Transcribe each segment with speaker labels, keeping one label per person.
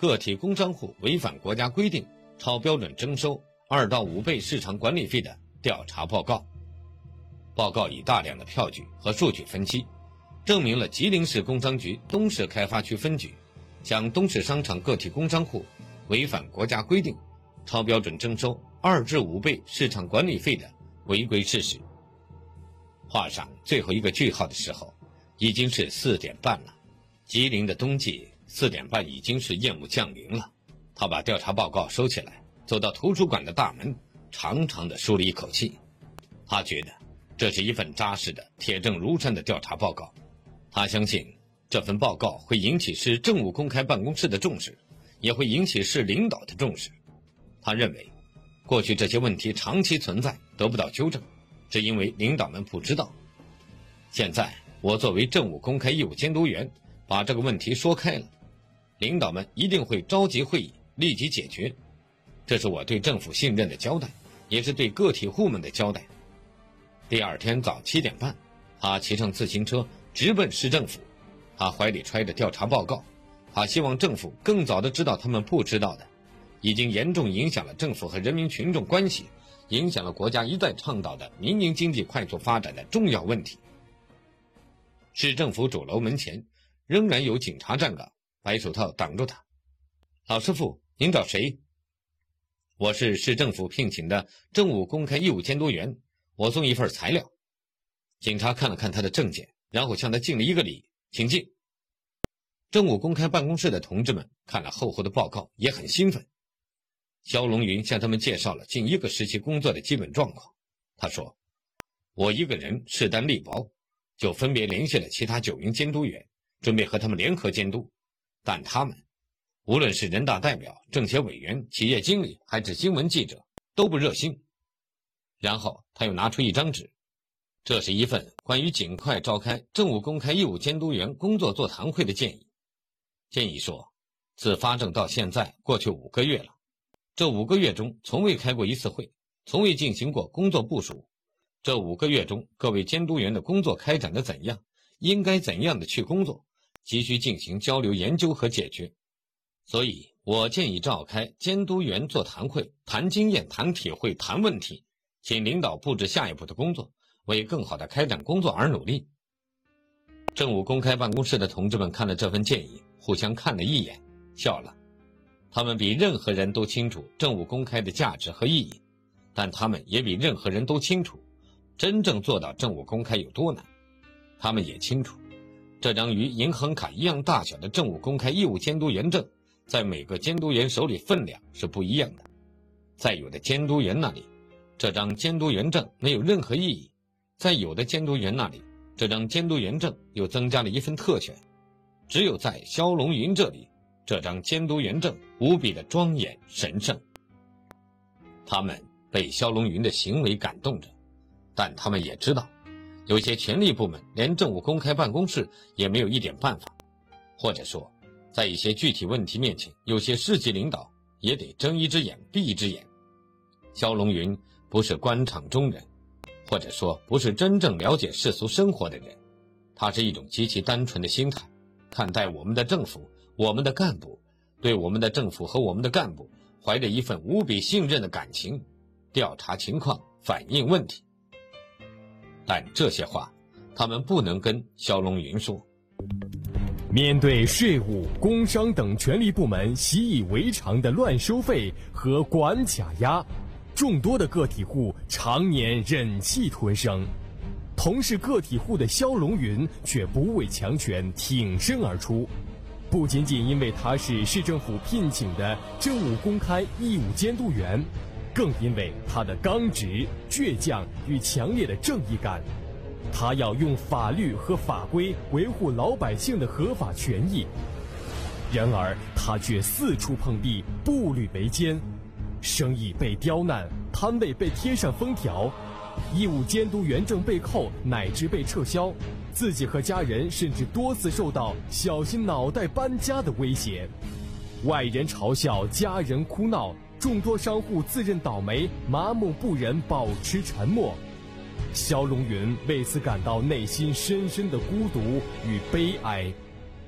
Speaker 1: 个体工商户违反国家规定超标准征收2到5倍市场管理费的调查报告。报告以大量的票据和数据分析，证明了吉林市工商局东市开发区分局向东市商场个体工商户违反国家规定超标准征收2至5倍市场管理费的违规事实。画上最后一个句号的时候，已经是4点半了。吉林的冬季4点半已经是夜幕降临了。他把调查报告收起来，走到图书馆的大门，长长的舒了一口气。他觉得这是一份扎实的、铁证如山的调查报告。他相信这份报告会引起市政务公开办公室的重视，也会引起市领导的重视。他认为，过去这些问题长期存在，得不到纠正，是因为领导们不知道。现在我作为政务公开义务监督员，把这个问题说开了，领导们一定会召集会议，立即解决。这是我对政府信任的交代，也是对个体户们的交代。第二天早7点半，他骑上自行车直奔市政府，他怀里揣着调查报告，他希望政府更早地知道他们不知道的，已经严重影响了政府和人民群众关系，影响了国家一再倡导的民营经济快速发展的重要问题。市政府主楼门前仍然有警察站岗，白手套挡住他。老师傅，您找谁？我是市政府聘请的政务公开义务监督员，我送一份材料。警察看了看他的证件，然后向他敬了一个礼，请进。政务公开办公室的同志们看了厚厚的报告，也很兴奋。肖龙云向他们介绍了近1个时期工作的基本状况。他说，我一个人势单力薄，就分别联系了其他9名监督员，准备和他们联合监督。但他们无论是人大代表、政协委员、企业经理还是新闻记者，都不热心。然后他又拿出一张纸，这是一份关于尽快召开政务公开义务监督员工作座谈会的建议。建议说，自发证到现在过去5个月了，这5个月中从未开过一次会，从未进行过工作部署。这5个月中，各位监督员的工作开展的怎样，应该怎样的去工作，急需进行交流研究和解决。所以我建议召开监督员座谈会，谈经验、谈体会、谈问题，请领导布置下一步的工作，为更好的开展工作而努力。政务公开办公室的同志们看了这份建议，互相看了一眼，笑了。他们比任何人都清楚政务公开的价值和意义，但他们也比任何人都清楚真正做到政务公开有多难。他们也清楚，这张与银行卡一样大小的政务公开义务监督员证，在每个监督员手里分量是不一样的。在有的监督员那里，这张监督员证没有任何意义；在有的监督员那里，这张监督员证又增加了一份特权。只有在肖龙云这里，这张监督员证无比的庄严神圣。他们被肖龙云的行为感动着，但他们也知道，有些权力部门连政务公开办公室也没有一点办法，或者说，在一些具体问题面前，有些市级领导也得睁一只眼闭一只眼。肖龙云不是官场中人，或者说不是真正了解世俗生活的人，他是一种极其单纯的心态，看待我们的政府、我们的干部，对我们的政府和我们的干部怀着一份无比信任的感情，调查情况，反映问题。但这些话他们不能跟肖龙云说。
Speaker 2: 面对税务、工商等权力部门习以为常的乱收费和管卡压，众多的个体户常年忍气吞声。同是个体户的肖龙云却不畏强权，挺身而出。不仅仅因为他是市政府聘请的政务公开义务监督员，更因为他的刚直、倔强与强烈的正义感。他要用法律和法规维护老百姓的合法权益，然而他却四处碰壁，步履维艰，生意被刁难，摊位被贴上封条，义务监督员证被扣乃至被撤销，自己和家人甚至多次受到小心脑袋搬家的威胁。外人嘲笑，家人哭闹，众多商户自认倒霉，麻木不仁，保持沉默。肖龙云为此感到内心深深的孤独与悲哀。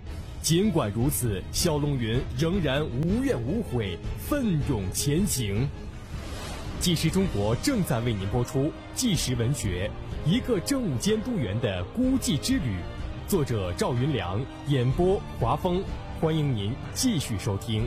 Speaker 2: 尽管如此，骁龙云仍然无怨无悔，奋勇前行。纪实中国正在为您播出纪实文学《一个政务监督员的孤寂之旅》，作者赵云良，演播华峰。欢迎您继续收听。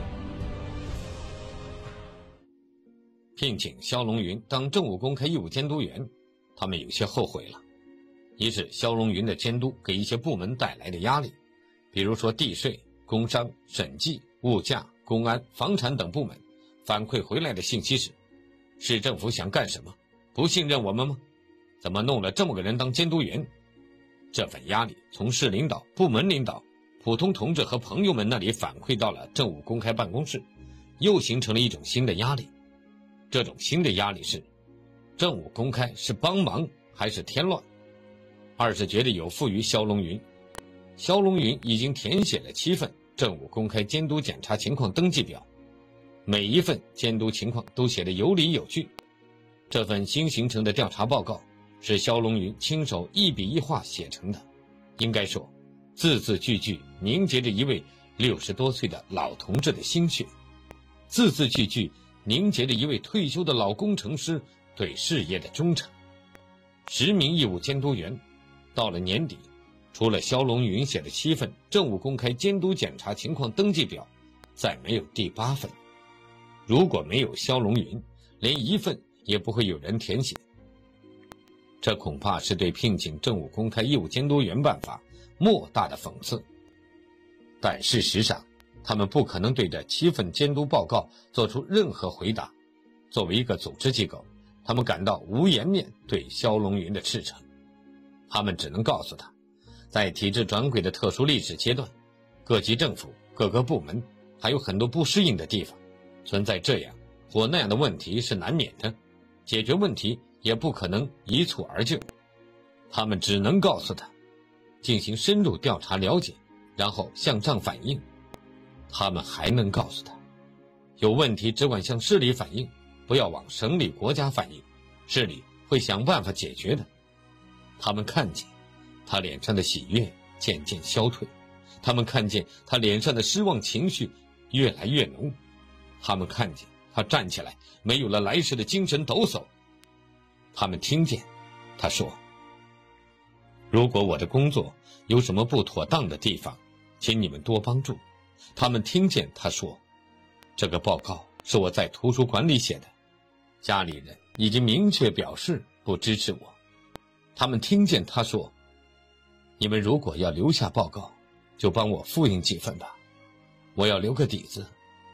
Speaker 1: 聘请骁龙云当政务公开义务监督员，他们有些后悔了。一是骁龙云的监督给一些部门带来的压力，比如说地税、工商、审计、物价、公安、房产等部门反馈回来的信息是：市政府想干什么？不信任我们吗？怎么弄了这么个人当监督员？这份压力从市领导、部门领导、普通同志和朋友们那里反馈到了政务公开办公室，又形成了一种新的压力。这种新的压力是：政务公开是帮忙还是添乱？二是觉得有负于骁龙云。骁龙云已经填写了7份政务公开监督检查情况登记表，每一份监督情况都写得有理有据。这份新形成的调查报告是骁龙云亲手一笔一画写成的，应该说字字句句凝结着一位60多岁的老同志的心血，字字句句凝结着一位退休的老工程师对事业的忠诚。10名义务监督员，到了年底，除了骁龙云写的7份政务公开监督检查情况登记表，再没有第8份。如果没有骁龙云，连1份也不会有人填写。这恐怕是对聘请政务公开义务监督员办法莫大的讽刺。但事实上，他们不可能对这7份监督报告做出任何回答。作为一个组织机构，他们感到无颜面对骁龙云的斥责。他们只能告诉他，在体制转轨的特殊历史阶段，各级政府、各个部门还有很多不适应的地方，存在这样或那样的问题是难免的，解决问题也不可能一蹴而就。他们只能告诉他，进行深入调查了解，然后向上反映。他们还能告诉他，有问题只管向市里反映，不要往省里国家反映，市里会想办法解决的。他们看见他脸上的喜悦渐渐消退，他们看见他脸上的失望情绪越来越浓，他们看见他站起来没有了来时的精神抖擞。他们听见他说，如果我的工作有什么不妥当的地方，请你们多帮助。他们听见他说，这个报告是我在图书馆里写的，家里人已经明确表示不支持我。他们听见他说，你们如果要留下报告，就帮我复印几份吧，我要留个底子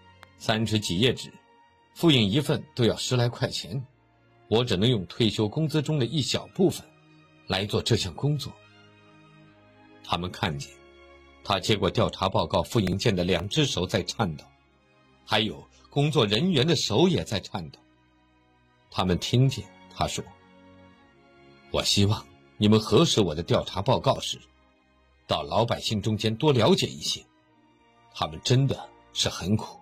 Speaker 1: ，30几页纸，复印1份都要10来块钱，我只能用退休工资中的一小部分来做这项工作。他们看见他接过调查报告复印件的2只手在颤抖，还有工作人员的手也在颤抖。他们听见他说，我希望你们核实我的调查报告时，到老百姓中间多了解一些，他们真的是很苦。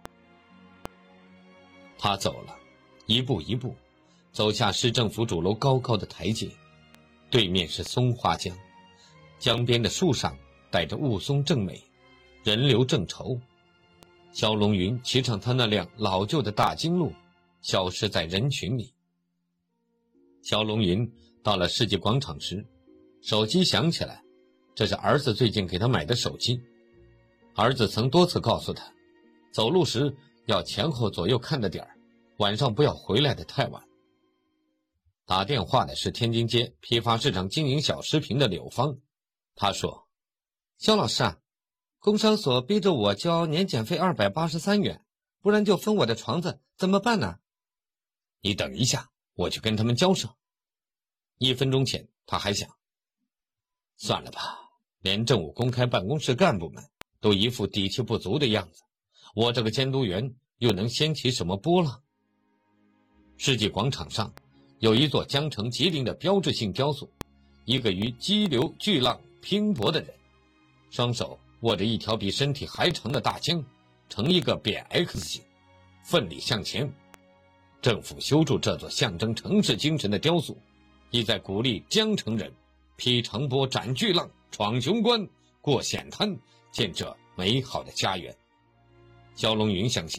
Speaker 1: 他走了，一步一步走下市政府主楼高高的台阶，对面是松花江，江边的树上带着雾凇正美，人流正稠。骁龙云骑上他那辆老旧的大金鹿，消失在人群里。骁龙云到了世纪广场时，手机响起来，这是儿子最近给他买的手机。儿子曾多次告诉他，走路时要前后左右看着点儿，晚上不要回来的太晚。打电话的是天津街批发市场经营小食品的柳芳，他说，肖老师啊，工商所逼着我交年检费283元，不然就封我的床子，怎么办呢？你等一下，我去跟他们交涉。1分钟前他还想，算了吧，连政务公开办公室干部们都一副底气不足的样子，我这个监督员又能掀起什么波浪？世纪广场上有一座江城吉林的标志性雕塑，一个与激流巨浪拼搏的人，双手握着一条比身体还长的大江，成一个扁 X 形，奋力向前。政府修筑这座象征城市精神的雕塑，意在鼓励江城人劈长波斩巨浪，闯雄关，过险滩，见这美好的家园。肖龙云相信，